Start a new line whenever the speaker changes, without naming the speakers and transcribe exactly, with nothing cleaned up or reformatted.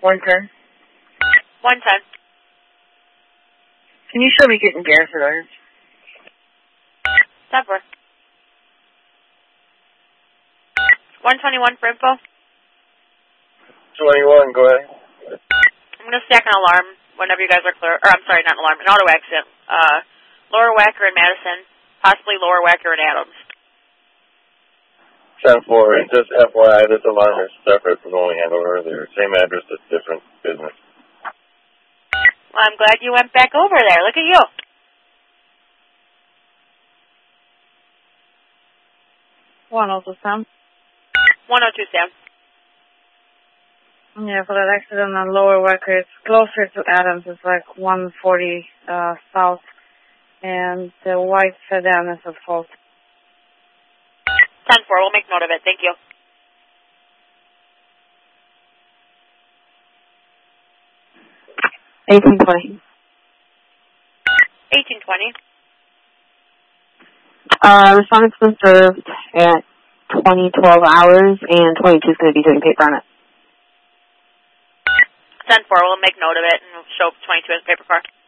One ten.
One ten.
Can you show me getting gas at Irons?
ten four. one twenty-one for info.
twenty-one, go ahead.
I'm going to stack an alarm whenever you guys are clear. Or, I'm sorry, not an alarm, an auto accident. Uh, Lower Wacker in Madison, possibly Lower Wacker in Adams.
ten four, and just F Y I, this alarm is separate from the one we handled earlier. Same address, just different business.
Well, I'm glad you went back over there. Look at you.
One also, Sam.
one oh two, Sam.
Yeah, for that accident on Lower Wacker, it's closer to Adams. It's like one forty uh, south, and the white sedan is at fault.
ten four, we'll make note of it. Thank you.
eighteen twenty.
eighteen twenty.
Uh, respondent's been served at twenty twelve hours, and twenty-two is going to be doing paper on it.
ten four, we'll make note of it and we'll show twenty-two as a paper car.